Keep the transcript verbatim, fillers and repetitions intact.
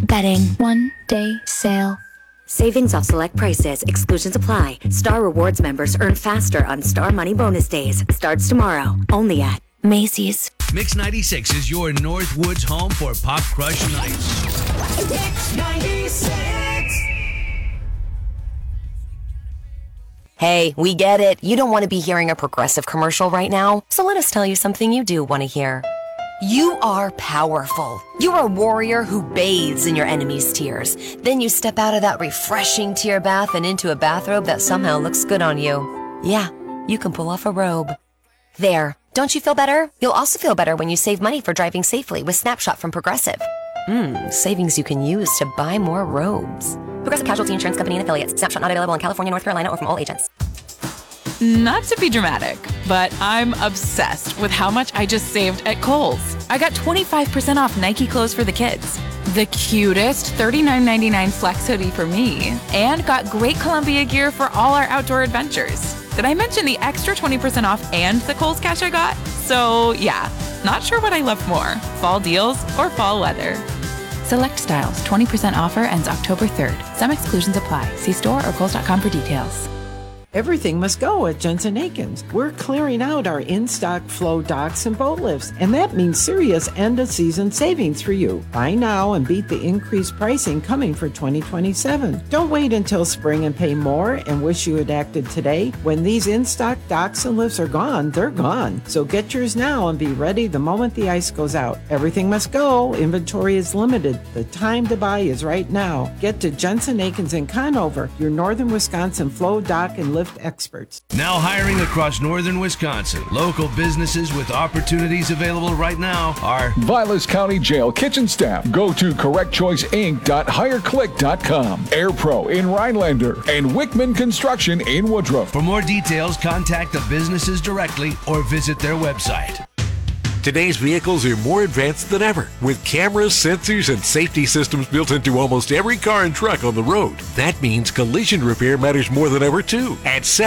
Betting. One day sale. Savings off select prices. Exclusions apply. Star Rewards members earn faster on Star Money Bonus Days. Starts tomorrow. Only at Macy's. Mix ninety-six is your Northwoods home for Pop Crush nights. Mix ninety-six. Hey, we get it. You don't want to be hearing a Progressive commercial right now, so let us tell you something you do want to hear. You are powerful. You're a warrior who bathes in your enemy's tears. Then you step out of that refreshing tear bath and into a bathrobe that somehow looks good on you. Yeah, you can pull off a robe. There. Don't you feel better? You'll also feel better when you save money for driving safely with Snapshot from Progressive. Mmm, savings you can use to buy more robes. Progressive Casualty Insurance Company and Affiliates. Snapshot not available in California, North Carolina, or from all agents. Not to be dramatic, but I'm obsessed with how much I just saved at Kohl's. I got twenty-five percent off Nike clothes for the kids, the cutest thirty-nine ninety-nine flex hoodie for me, and got great Columbia gear for all our outdoor adventures. Did I mention the extra twenty percent off and the Kohl's cash I got? So yeah, not sure what I love more, fall deals or fall weather. Select styles, twenty percent offer ends October third. Some exclusions apply. See store or kohls dot com for details. Everything must go at Jensen Akins. We're clearing out our in-stock flow docks and boat lifts, and that means serious end-of-season savings for you. Buy now and beat the increased pricing coming for twenty twenty-seven. Don't wait until spring and pay more and wish you had acted today. When these in-stock docks and lifts are gone, they're gone. So get yours now and be ready the moment the ice goes out. Everything must go. Inventory is limited. The time to buy is right now. Get to Jensen Akins in Conover, your northern Wisconsin flow dock and lift experts. Now hiring across northern Wisconsin. Local businesses with opportunities available right now are Vilas County Jail kitchen staff. Go to correct choice inc dot hire click dot com. Air Pro in Rhinelander and Wickman Construction in Woodruff. For more details, contact the businesses directly or visit their website. Today's vehicles are more advanced than ever, with cameras, sensors, and safety systems built into almost every car and truck on the road. That means collision repair matters more than ever, too. At